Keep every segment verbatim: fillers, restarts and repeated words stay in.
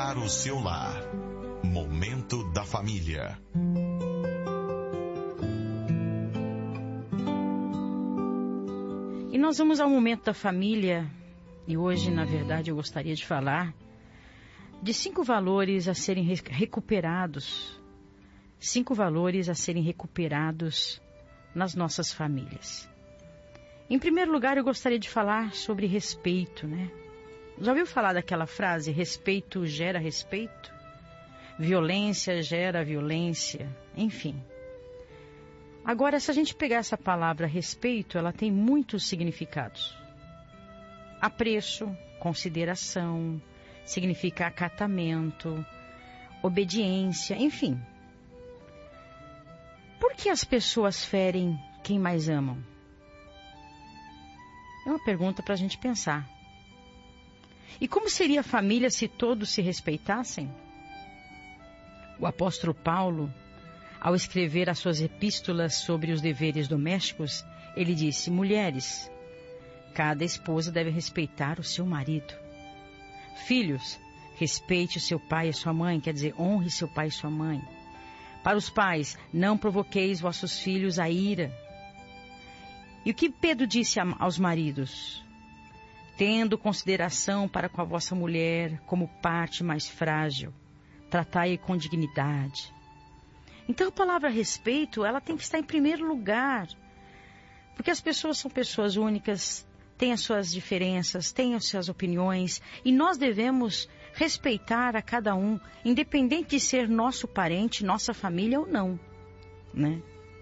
edificar o seu lar. Momento da Família. E nós vamos ao Momento da Família. E hoje, na verdade, eu gostaria de falar de cinco valores a serem recuperados. Cinco valores a serem recuperados nas nossas famílias. Em primeiro lugar, eu gostaria de falar sobre respeito, né? Já ouviu falar daquela frase, respeito gera respeito? Violência gera violência, enfim. Agora, se a gente pegar essa palavra respeito, ela tem muitos significados. Apreço, consideração, significa acatamento, obediência, enfim. Por que as pessoas ferem quem mais amam? É uma pergunta para a gente pensar. E como seria a família se todos se respeitassem? O apóstolo Paulo, ao escrever as suas epístolas sobre os deveres domésticos, ele disse: mulheres, cada esposa deve respeitar o seu marido. Filhos, respeite o seu pai e a sua mãe, quer dizer, honre seu pai e sua mãe. Para os pais, não provoqueis vossos filhos a ira. E o que Pedro disse aos maridos? Tendo consideração para com a vossa mulher como parte mais frágil, tratai-a com dignidade. Então a palavra respeito, ela tem que estar em primeiro lugar. Porque as pessoas são pessoas únicas, têm as suas diferenças, têm as suas opiniões, e nós devemos respeitar a cada um, independente de ser nosso parente, nossa família ou não, né?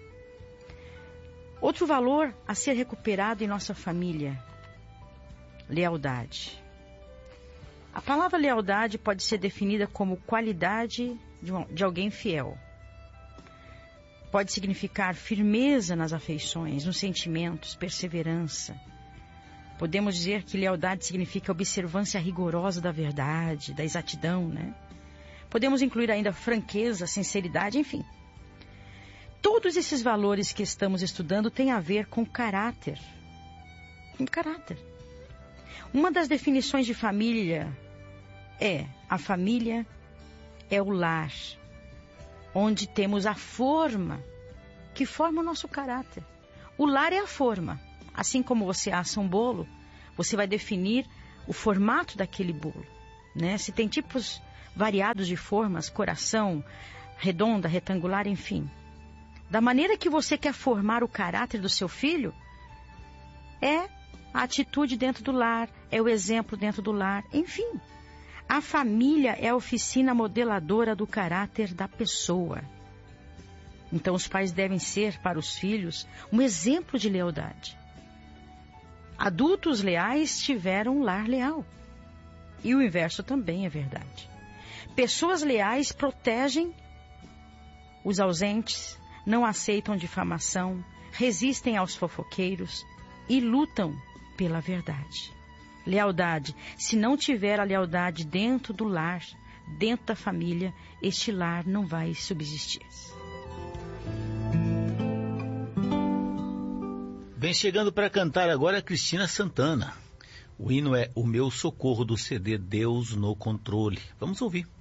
Outro valor a ser recuperado em nossa família: lealdade. A palavra lealdade pode ser definida como qualidade de, um, de alguém fiel. Pode significar firmeza nas afeições, nos sentimentos, perseverança. Podemos dizer que lealdade significa observância rigorosa da verdade, da exatidão, né? Podemos incluir ainda franqueza, sinceridade, enfim. Todos esses valores que estamos estudando têm a ver com caráter. Com caráter. Uma das definições de família é: a família é o lar, onde temos a forma que forma o nosso caráter. O lar é a forma. Assim como você assa um bolo, você vai definir o formato daquele bolo, né? Se tem tipos variados de formas, coração, redonda, retangular, enfim. Da maneira que você quer formar o caráter do seu filho, é a atitude dentro do lar, é o exemplo dentro do lar, enfim. A família é a oficina modeladora do caráter da pessoa. Então os pais devem ser para os filhos um exemplo de lealdade. Adultos leais tiveram um lar leal. E o inverso também é verdade. Pessoas leais protegem os ausentes, não aceitam difamação, resistem aos fofoqueiros e lutam pela verdade. Lealdade. Se não tiver a lealdade dentro do lar, dentro da família, este lar não vai subsistir. Vem chegando para cantar agora a Cristina Santana. O hino é O Meu Socorro, do C D Deus no Controle. Vamos ouvir.